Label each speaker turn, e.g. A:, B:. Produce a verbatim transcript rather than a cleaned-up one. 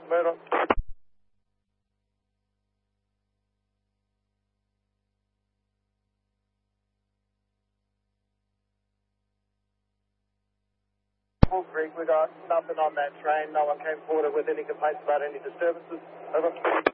A: Murdoch. Full Creek, we got nothing on that train. No one came forward with any complaints about any disturbances. Over.